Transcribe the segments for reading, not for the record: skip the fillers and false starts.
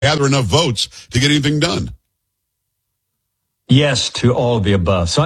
gather enough votes to get anything done. Yes, to all of the above. So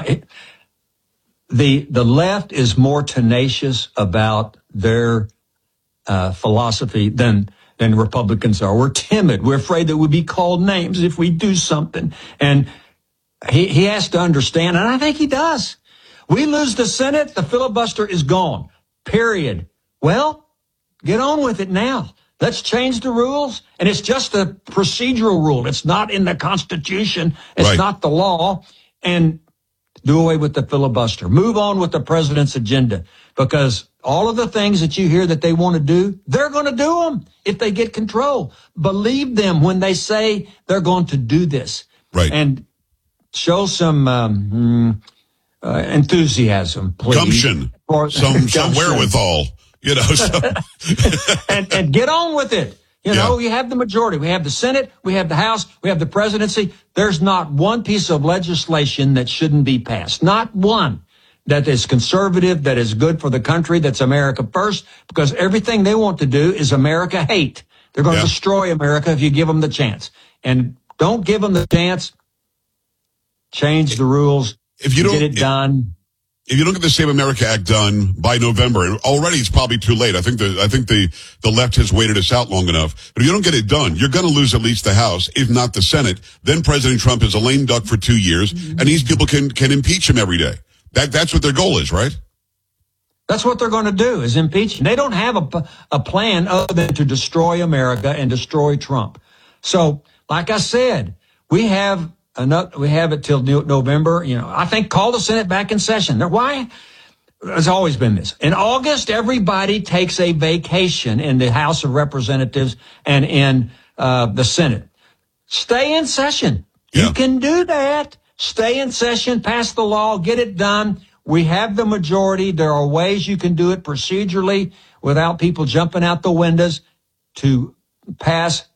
the left is more tenacious about their philosophy than Republicans are. We're timid. We're afraid that we'll be called names if we do something. And he has to understand, and I think he does. We lose the Senate, the filibuster is gone. Period. Well, get on with it now. Let's change the rules. And it's just a procedural rule. It's not in the Constitution. It's not the law. And do away with the filibuster. Move on with the president's agenda. Because all of the things that you hear that they want to do, they're going to do them if they get control. Believe them when they say they're going to do this. Right. And show some enthusiasm, please. Gumption. Some wherewithal. So. and get on with it. You have the majority. We have the Senate. We have the House. We have the presidency. There's not one piece of legislation that shouldn't be passed. Not one that is conservative, that is good for the country, that's America first, because everything they want to do is America hate. They're going to destroy America if you give them the chance. And don't give them the chance. Change the rules. If you don't get it done. If you don't get the Save America Act done by November, and already it's probably too late. I think the left has waited us out long enough. But if you don't get it done, you're going to lose at least the House, if not the Senate. Then President Trump is a lame duck for 2 years, and these people can impeach him every day. That's what their goal is, right? That's what they're going to do, is impeach him. They don't have a plan other than to destroy America and destroy Trump. So, like I said, we have it till November. I think call the Senate back in session. Why? There's always been this. In August, everybody takes a vacation in the House of Representatives and in the Senate. Stay in session. Yeah. You can do that. Stay in session, pass the law, get it done. We have the majority. There are ways you can do it procedurally without people jumping out the windows to pass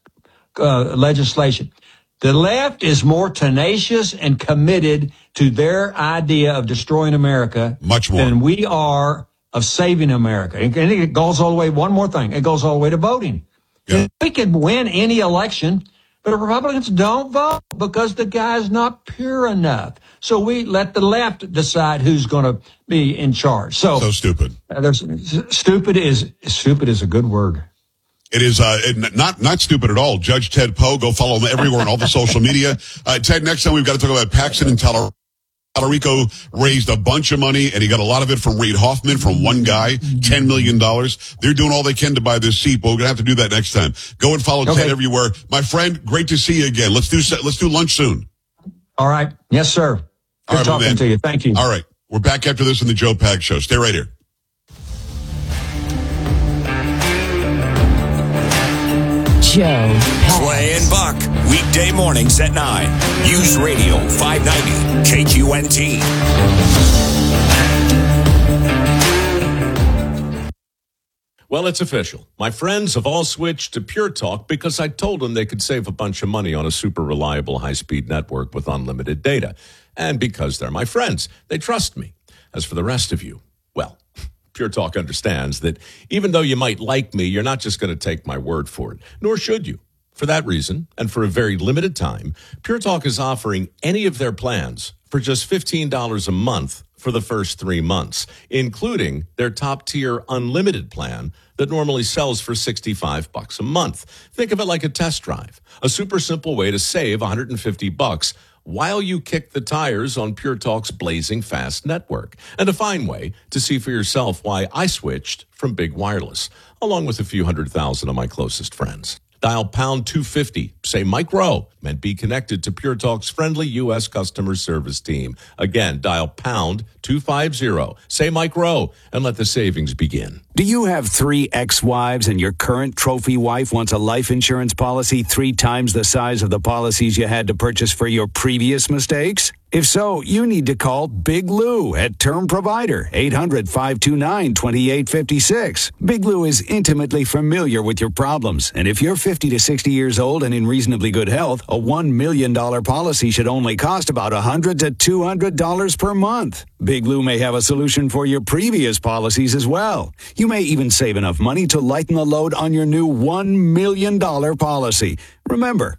legislation. The left is more tenacious and committed to their idea of destroying America much more than we are of saving America. And it goes all the way, one more thing, it goes all the way to voting. Yeah. We can win any election, but Republicans don't vote because the guy's not pure enough. So we let the left decide who's going to be in charge. So stupid. Stupid is a good word. It is not stupid at all. Judge Ted Poe, go follow him everywhere on all the social media. Ted, next time we've got to talk about Paxton and Puerto Rico raised a bunch of money, and he got a lot of it from Reid Hoffman, from one guy, $10 million. They're doing all they can to buy this seat, but we're going to have to do that next time. Go and follow Ted everywhere. My friend, great to see you again. Let's do lunch soon. All right. Yes, sir. Good talking to you. Thank you. All right. We're back after this in the Joe Pags Show. Stay right here. Joe Pags. Clay and Buck, weekday mornings at 9. News Radio 590 KQNT. Well, it's official. My friends have all switched to Pure Talk because I told them they could save a bunch of money on a super reliable high-speed network with unlimited data. And because they're my friends, they trust me. As for the rest of you, well, Pure Talk understands that even though you might like me, you're not just going to take my word for it, nor should you. For that reason, and for a very limited time, Pure Talk is offering any of their plans for just $15 a month for the first 3 months, including their top-tier unlimited plan that normally sells for $65 a month. Think of it like a test drive, a super simple way to save $150 while you kick the tires on Pure Talk's blazing fast network, and a fine way to see for yourself why I switched from Big Wireless, along with a few 100,000 of my closest friends. Dial pound 250, say Mike Rowe, and be connected to Pure Talk's friendly U.S. customer service team. Again, dial pound 250, say Mike Rowe, and let the savings begin. Do you have 3 ex-wives and your current trophy wife wants a life insurance policy 3 times the size of the policies you had to purchase for your previous mistakes? If so, you need to call Big Lou at Term Provider, 800-529-2856. Big Lou is intimately familiar with your problems, and if you're 50 to 60 years old and in reasonably good health, a $1 million policy should only cost about $100 to $200 per month. Big Lou may have a solution for your previous policies as well. You may even save enough money to lighten the load on your new $1 million policy. Remember,